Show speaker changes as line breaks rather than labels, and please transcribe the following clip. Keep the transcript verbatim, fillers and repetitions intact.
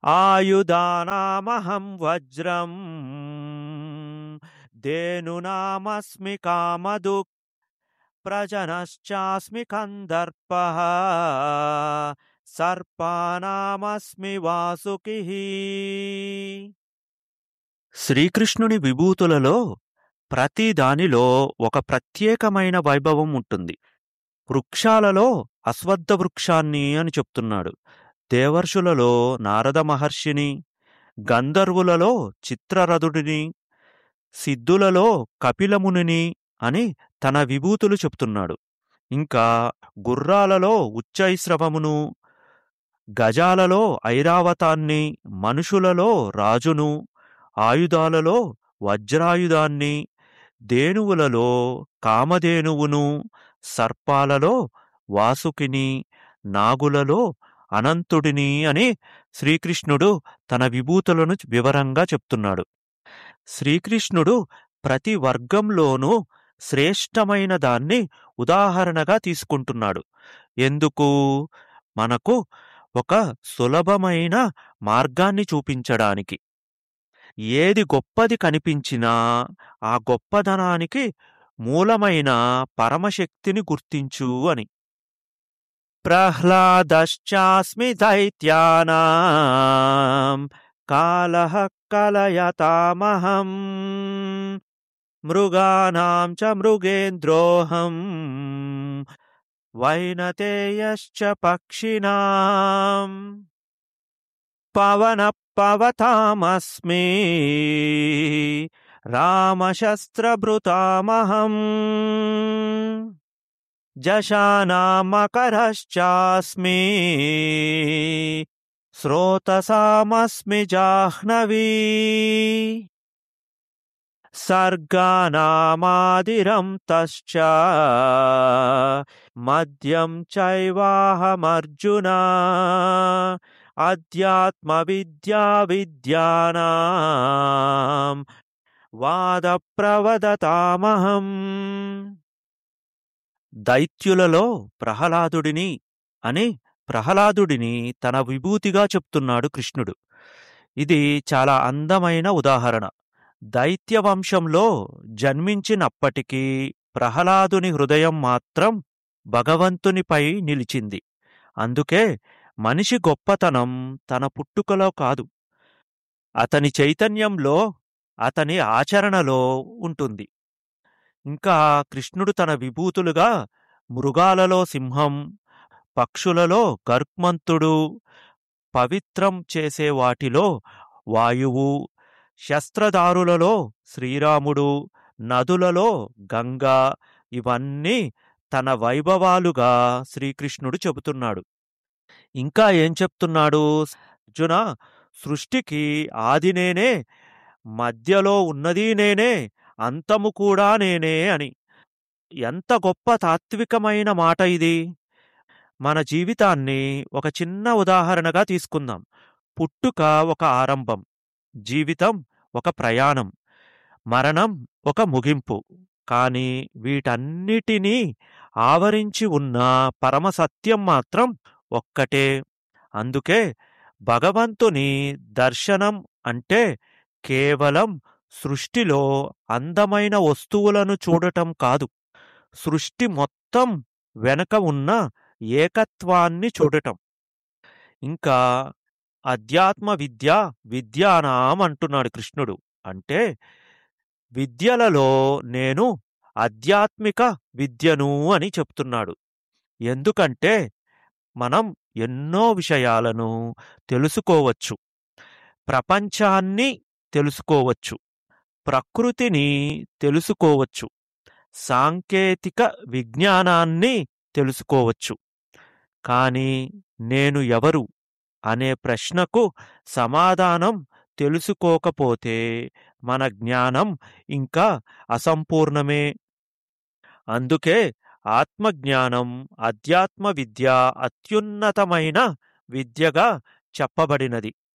ఆయుధానామహం వజ్రం ధేనునామస్మి కామదుక్ ప్రజనశ్చాస్మి కందర్పః సర్పానామస్మి వాసుకిః. శ్రీకృష్ణుని విభూతులలో ప్రతి దానిలో ఒక ప్రత్యేకమైన వైభవం ఉంటుంది. వృక్షాలలో అశ్వత్థ వృక్షాన్ని అని చెప్తున్నాడు, దేవర్షులలో నారద మహర్షిని, గంధర్వులలో చిత్రరథుడిని, సిద్ధులలో కపిలమునిని అని తన విభూతులు చెప్తున్నాడు. ఇంకా గుర్రాలలో ఉచ్చైశ్రవమును, గజాలలో ఐరావతాన్ని, మనుషులలో రాజును, ఆయుధాలలో వజ్రాయుధాన్ని, ధేనువులలో కామధేనువును, సర్పాలలో వాసుకిని, నాగులలో అనంతుడిని అని శ్రీకృష్ణుడు తన విభూతులను వివరంగా చెప్తున్నాడు. శ్రీకృష్ణుడు ప్రతి వర్గంలోనూ శ్రేష్టమైన దాన్ని ఉదాహరణగా తీసుకుంటున్నాడు. ఎందుకు? మనకు ఒక సులభమైన మార్గాన్ని చూపించడానికి. ఏది గొప్పది కనిపించినా ఆ గొప్పదనానికి మూలమైన పరమశక్తిని గుర్తించు అని. ప్రహ్లాదశ్చాస్మి దైత్యానాం కాలః కలయతామహం మృగాణాం చ మృగేంద్రోహం వైనతేయశ్చ పక్షిణాం పవన పవతామస్మి రామశస్త్రభృతామహం జశానామకరశ్చాస్మి స్రోతసామస్మి జాహ్నవీ సర్గానామాదిరం తశ్చ మద్యం చైవాహమర్జున అధ్యాత్మ విద్యా విద్యానాం వాద ప్రవదతామహం. దైత్యులలో ప్రహ్లాదుడిని అని ప్రహ్లాదుడిని తన విభూతిగా చెప్తున్నాడు కృష్ణుడు. ఇది చాలా అందమైన ఉదాహరణ. దైత్య వంశంలో జన్మించినప్పటికీ ప్రహ్లాదుని హృదయం మాత్రం భగవంతునిపై నిలిచింది. అందుకే మనిషి గొప్పతనం తన పుట్టుకలో కాదు, అతని చైతన్యంలో, అతని ఆచరణలో ఉంటుంది. ఇంకా కృష్ణుడు తన విభూతులుగా మృగాలలో సింహం, పక్షులలో గరుత్మంతుడు, పవిత్రం చేసే వాటిలో వాయువు, శస్త్రధారులలో శ్రీరాముడు, నదులలో గంగా, ఇవన్నీ తన వైభవాలుగా శ్రీకృష్ణుడు చెబుతున్నాడు. ఇంకా ఏం చెప్తున్నాడు? అర్జున, సృష్టికి ఆది నేనే, మధ్యలో ఉన్నది నేనే, అంతము కూడా నేనే అని. ఎంత గొప్ప తాత్వికమైన మాట ఇది! మన జీవితాన్ని ఒక చిన్న ఉదాహరణగా తీసుకుందాం. పుట్టుక ఒక ఆరంభం, జీవితం ఒక ప్రయాణం, మరణం ఒక ముగింపు. కానీ వీటన్నిటినీ ఆవరించి ఉన్న పరమసత్యం మాత్రం ఒక్కటే. అందుకే భగవంతుని దర్శనం అంటే కేవలం సృష్టిలో అందమైన వస్తువులను చూడటం కాదు, సృష్టి మొత్తం వెనక ఉన్న ఏకత్వాన్ని చూడటం. ఇంకా అధ్యాత్మ విద్య విద్యానాం అంటున్నాడు కృష్ణుడు. అంటే విద్యలలో నేను ఆధ్యాత్మిక విద్యను అని చెప్తున్నాడు. ఎందుకంటే మనం ఎన్నో విషయాలను తెలుసుకోవచ్చు, ప్రపంచాన్ని తెలుసుకోవచ్చు, ప్రకృతిని తెలుసుకోవచ్చు, సాంకేతిక విజ్ఞానాన్ని తెలుసుకోవచ్చు. కానీ నేను ఎవరు అనే ప్రశ్నకు సమాధానం తెలుసుకోకపోతే మన జ్ఞానం ఇంకా అసంపూర్ణమే. అందుకే ఆత్మజ్ఞానం, అధ్యాత్మ విద్య అత్యున్నతమైన విద్యగా చెప్పబడినది.